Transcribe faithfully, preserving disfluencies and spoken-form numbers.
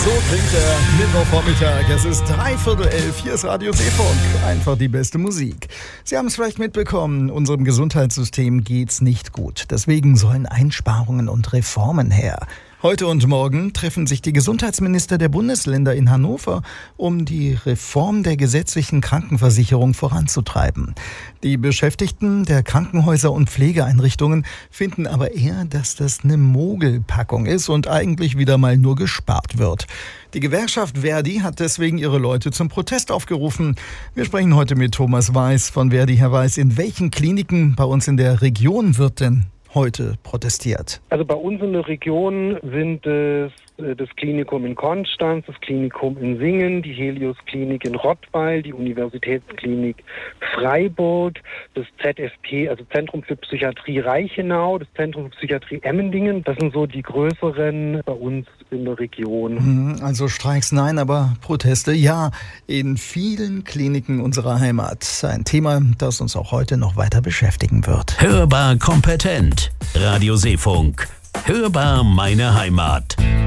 So klingt der Mittwochvormittag. Es ist dreiviertel elf. Hier ist Radio Seefunk. Einfach die beste Musik. Sie haben es vielleicht mitbekommen, unserem Gesundheitssystem geht's nicht gut. Deswegen sollen Einsparungen und Reformen her. Heute und morgen treffen sich die Gesundheitsminister der Bundesländer in Hannover, um die Reform der gesetzlichen Krankenversicherung voranzutreiben. Die Beschäftigten der Krankenhäuser und Pflegeeinrichtungen finden aber eher, dass das eine Mogelpackung ist und eigentlich wieder mal nur gespart wird. Die Gewerkschaft Verdi hat deswegen ihre Leute zum Protest aufgerufen. Wir sprechen heute mit Thomas Weiß von Verdi. Herr Weiß, in welchen Kliniken bei uns in der Region wird denn heute protestiert? Also bei uns in der Region sind es das Klinikum in Konstanz, das Klinikum in Singen, die Helios-Klinik in Rottweil, die Universitätsklinik Freiburg, das Z F P, also Zentrum für Psychiatrie Reichenau, das Zentrum für Psychiatrie Emmendingen. Das sind so die größeren bei uns in der Region. Also Streiks nein, aber Proteste ja, in vielen Kliniken unserer Heimat. Ein Thema, das uns auch heute noch weiter beschäftigen wird. Hörbar kompetent. Radio Seefunk. Hörbar meine Heimat.